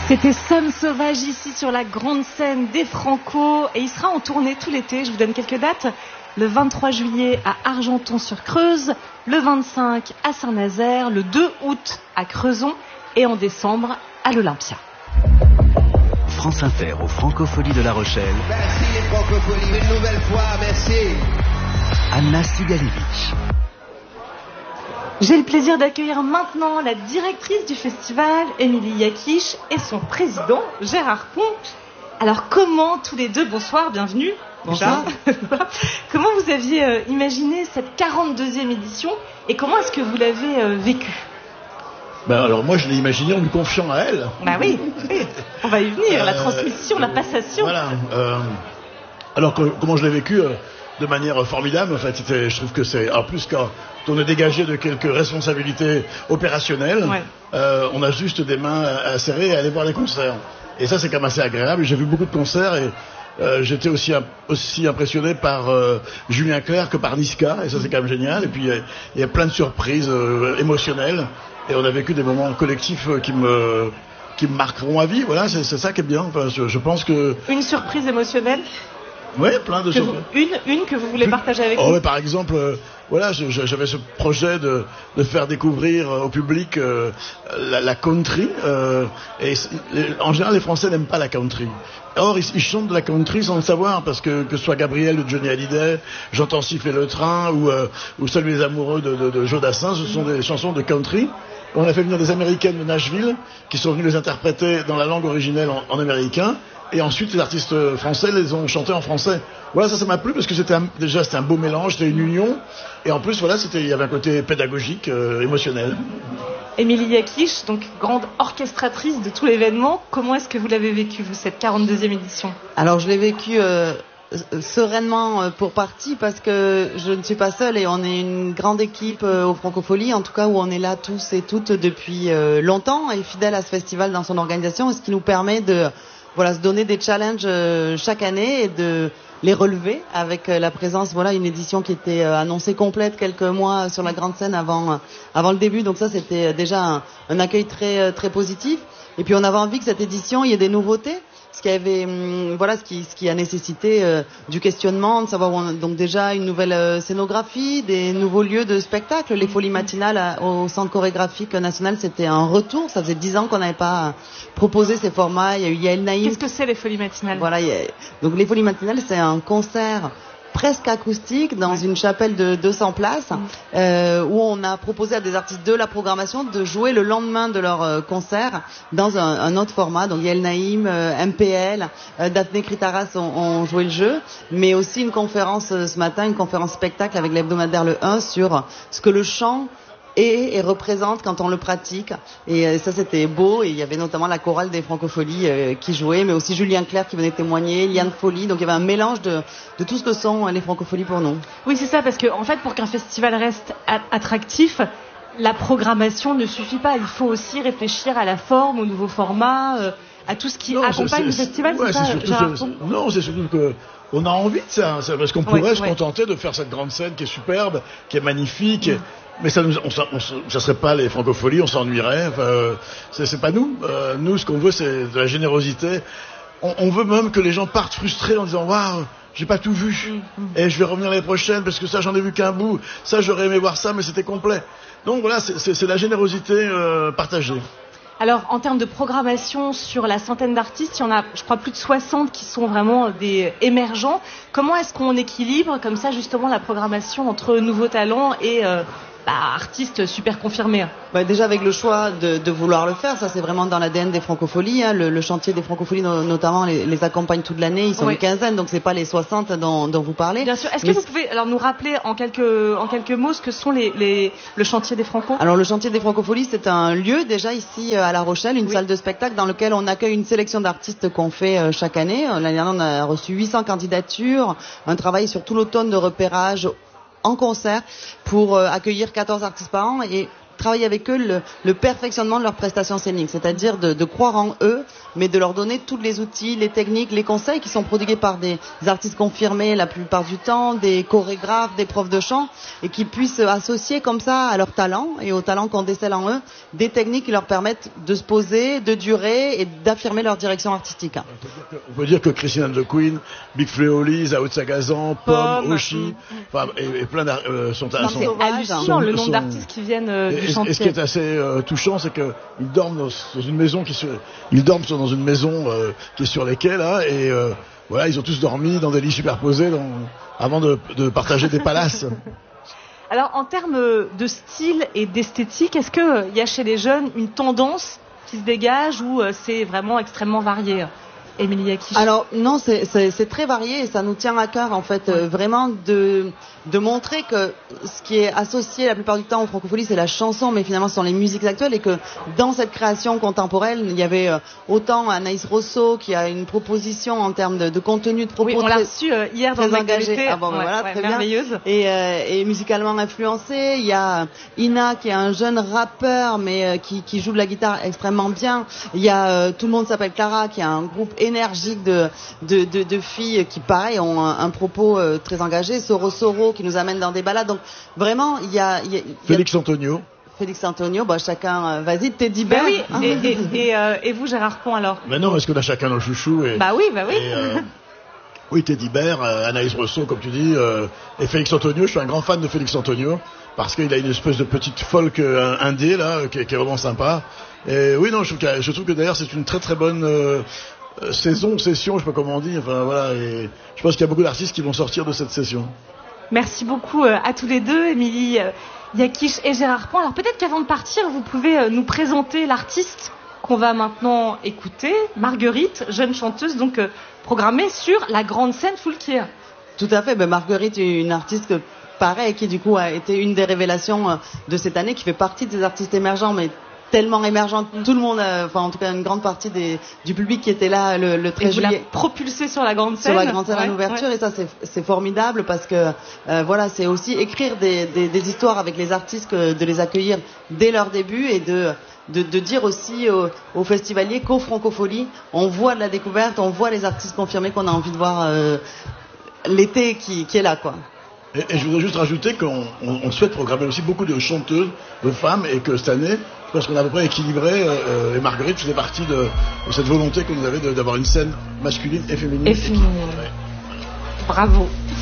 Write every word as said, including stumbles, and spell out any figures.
C'était Somme Sauvage ici sur la grande scène des Franco et il sera en tournée tout l'été. Je vous donne quelques dates. Le vingt-trois juillet à Argenton-sur-Creuse, le vingt-cinq à Saint-Nazaire, le deux août à Creuson et en décembre à l'Olympia. France Inter aux Francopholies de La Rochelle. Merci les Francopholies, une nouvelle fois, merci. Anna Sigalevich. J'ai le plaisir d'accueillir maintenant la directrice du festival, Émilie Yakish, et son président, Gérard Pont. Alors comment tous les deux, bonsoir, bienvenue. Bonsoir. Comment vous aviez euh, imaginé cette quarante-deuxième édition et comment est-ce que vous l'avez euh, vécue? Ben alors moi je l'ai imaginé en lui confiant à elle. Bah oui, oui. On va y venir, la Euh, transmission, la passation. Voilà. Euh, alors que- comment je l'ai vécu euh, de manière formidable. En fait, c'était, je trouve que c'est en plus quand on est dégagé de quelques responsabilités opérationnelles, Ouais. euh, on a juste des mains à, à serrer et à aller voir les concerts. Et ça c'est quand même assez agréable. J'ai vu beaucoup de concerts et euh, j'étais aussi im- aussi impressionné par euh, Julien Clerc que par Niska et ça c'est quand même génial. Et puis il y a- il y, a plein de surprises euh, émotionnelles et on a vécu des moments collectifs euh, qui me qui me marqueront à vie. Voilà, c'est, c'est ça qui est bien. Enfin, je, je pense que Une surprise émotionnelle ouais, plein de que vous, surprises. une, une que vous voulez partager avec Oh, nous. ouais, par exemple, euh, voilà, je- je- j'avais ce projet de, de faire découvrir euh, au public euh, la, la country. Euh, et c- les- en général, les Français n'aiment pas la country. Or, ils, ils chantent de la country sans le savoir, parce que que ce soit Gabriel ou Johnny Hallyday, J'entends siffler le train, ou, euh, ou Salut les amoureux de, de, de Joe Dassin, ce sont des chansons de country. On a fait venir des Américaines de Nashville, qui sont venues les interpréter dans la langue originelle en, en américain. Et ensuite, les artistes français les ont chantés en français. Voilà, ça, ça m'a plu parce que c'était un- déjà c'était un beau mélange, c'était une union. Et en plus, voilà, c'était il y avait un côté pédagogique, euh, émotionnel. Émilie Yakish, donc grande orchestratrice de tout l'événement. Comment est-ce que vous l'avez vécu, vous, cette quarante-deuxième édition? Alors je l'ai vécu euh, sereinement euh, pour partie parce que je ne suis pas seule et on est une grande équipe euh, aux Francopholies, en tout cas où on est là tous et toutes depuis euh, longtemps et fidèles à ce festival dans son organisation, ce qui nous permet de voilà se donner des challenges euh, chaque année et de les relever avec euh, la présence, voilà, une édition qui était euh, annoncée complète quelques mois sur la grande scène avant euh, avant le début, donc ça c'était euh, déjà un, un accueil très euh, très positif. Et puis on avait envie que cette édition il y ait des nouveautés, ce qui avait hum, voilà ce qui ce qui a nécessité euh, du questionnement, de savoir où on- donc déjà une nouvelle euh, scénographie, des nouveaux lieux de spectacle. Les Folies matinales à- au Centre chorégraphique national, c'était un retour. Ça faisait dix ans qu'on n'avait pas proposé ces formats. Il y a eu Yael Naïm. Qu'est-ce que c'est les Folies matinales? Voilà, il y a- donc les Folies matinales, c'est un concert presque acoustique dans une chapelle de deux cents places euh, où on a proposé à des artistes de la programmation de jouer le lendemain de leur euh, concert dans un, un autre format. Donc Yael Naïm, euh, M P L, euh, Daphné Kritaras ont, ont joué le jeu, mais aussi une conférence euh, ce matin, une conférence spectacle avec l'hebdomadaire Le un sur ce que le chant et, et représente quand on le pratique. Et euh, ça, c'était beau. Et il y avait notamment la chorale des Francopholies euh, qui jouait, mais aussi Julien Clerc qui venait témoigner, Liane Folly. Donc il y avait un mélange de, de tout ce que sont euh, les Francopholies pour nous. Oui, c'est ça, parce que en fait, pour qu'un festival reste a- attractif, la programmation ne suffit pas. Il faut aussi réfléchir à la forme, au nouveau format, euh, à tout ce qui Non, accompagne c'est- le c'est- festival. ouais, c'est ça, c'est surtout Gérard ce- Pont c'est- non, c'est surtout que on a envie de ça, c'est parce qu'on pourrait Ouais, se ouais. contenter de faire cette grande scène qui est superbe, qui est magnifique. Mais ça, nous, on, s'en- on, s'en- ça serait pas les Francopholies, on s'ennuierait. Enfin, euh, c'est, c'est pas nous. Euh, nous, ce qu'on veut, c'est de la générosité. On, on veut même que les gens partent frustrés en disant waouh, j'ai pas tout vu, et je vais revenir l'année prochaine parce que ça, j'en ai vu qu'un bout. Ça, j'aurais aimé voir ça, mais c'était complet. Donc voilà, c'est, c'est, c'est la générosité euh, partagée. Alors, en termes de programmation sur la centaine d'artistes, il y en a, je crois, plus de soixante qui sont vraiment des émergents. Comment est-ce qu'on équilibre comme ça justement la programmation entre nouveaux talents et euh, bah, artistes super confirmés? Bah, déjà avec le choix de, de vouloir le faire, ça c'est vraiment dans l'A D N des Francopholies. Hein. Le, le chantier des Francopholies no- notamment les, les accompagne toute l'année. Ils sont Oui. une quinzaine, donc c'est pas les soixante dont, dont vous parlez. Bien sûr. Est-ce que Mais vous pouvez alors nous rappeler en quelques en quelques mots ce que sont les, les le chantier des Franco? Alors le chantier des Francopholies, c'est un lieu déjà ici euh, à La Rochelle, une Oui. salle de spectacle dans lequel on accueille une sélection d'artistes qu'on fait euh, chaque année. Euh, L'année dernière, on a reçu huit cents candidatures, un travail sur tout l'automne de repérage en concert pour euh, accueillir quatorze artistes par an et travailler avec eux le, le perfectionnement de leurs prestations scéniques, c'est-à-dire de, de croire en eux, mais de leur donner tous les outils, les techniques, les conseils qui sont prodigués par des artistes confirmés la plupart du temps, des chorégraphes, des profs de chant, et qui puissent associer comme ça à leur talent et au talent qu'on décèle en eux, des techniques qui leur permettent de se poser, de durer et d'affirmer leur direction artistique. On peut dire que Christine and the Queen, Big Fleoli, Zao Sagazan, Pomme, Oshi, enfin, et, et plein d'ar- euh, sont, Non, sont, c'est hallucinant sont- le nombre sont- d'artistes qui viennent euh, du et, chantier. et ce qui est assez euh, touchant, c'est qu'ils dorment dans, dans une maison qui se, ils dorment sur- dans une maison euh, qui est sur les quais là, et euh, voilà, ils ont tous dormi dans des lits superposés dans, avant de, de partager des palaces. Alors, en termes de style et d'esthétique, est-ce qu'il y a chez les jeunes une tendance qui se dégage ou euh, c'est vraiment extrêmement varié, Émilie Akish? Alors non, c'est, c'est, c'est très varié et ça nous tient à cœur en fait, euh, vraiment de, de montrer que ce qui est associé la plupart du temps aux francopholies, c'est la chanson, mais finalement ce sont les musiques actuelles, et que dans cette création contemporaine, il y avait euh, autant Anaïs Rosso qui a une proposition en termes de, de contenu, de propos Oui, on l'a très, reçu euh, hier dans très l'actualité. engagé. Ah bon, ben Ouais, voilà, ouais, très bien. merveilleuse. Et, euh, et musicalement influencé. Il y a Ina qui est un jeune rappeur mais euh, qui, qui joue de la guitare extrêmement bien. Il y a euh, Tout le monde s'appelle Clara qui a un groupe énergique de, de, de, de filles qui pareil ont un, un propos euh, très engagé. Soro Soro qui nous amène dans des balades. Donc vraiment il y a, il y a, il y a Félix Antonio. Félix Antonio, bah chacun, euh, vas-y, Teddy Bear. Ben oui, et, et, et, euh, et vous Gérard Pont alors? Mais non, parce qu'on a chacun nos chouchous. Et, Bah oui, bah oui. et, euh, oui, Teddy Bear, euh, Anaïs Rosso, comme tu dis, euh, et Félix Antonio. Je suis un grand fan de Félix Antonio parce qu'il a une espèce de petite folk euh, indé là, qui, est- qui est vraiment sympa. Et oui, non, je trouve que, je trouve que d'ailleurs c'est une très très bonne euh, euh, saison, session, je sais pas comment on dit. Enfin voilà, et je pense qu'il y a beaucoup d'artistes qui vont sortir de cette session. Merci beaucoup euh, à tous les deux, Émilie euh, Yakish et Gérard Pont. Alors peut-être qu'avant de partir, vous pouvez euh, nous présenter l'artiste qu'on va maintenant écouter, Marguerite, jeune chanteuse donc euh, programmée sur la grande scène Foulquier. Tout à fait. Ben, Marguerite est une artiste que, pareil, qui du coup a été une des révélations euh, de cette année, qui fait partie des artistes émergents, mais tellement émergente, tout le monde, euh, enfin en tout cas une grande partie des, du public qui était là le, le Et treize vous la juillet propulsée sur la grande scène. sur la grande scène Ouais, en ouverture, ouais. et ça c'est, c'est formidable parce que euh, voilà, c'est aussi écrire des, des, des histoires avec les artistes, que de les accueillir dès leur début et de de, de dire aussi aux, aux festivaliers qu'aux Francopholies on voit de la découverte, on voit les artistes confirmés qu'on a envie de voir euh, l'été qui, qui est là quoi. Et, et je voudrais juste rajouter qu'on on, on souhaite programmer aussi beaucoup de chanteuses, de femmes, et que cette année, je pense qu'on a à peu près équilibré, euh, et Marguerite faisait partie de, de cette volonté que nous avait de- d'avoir une scène masculine et féminine. Et féminine. Ouais. Bravo.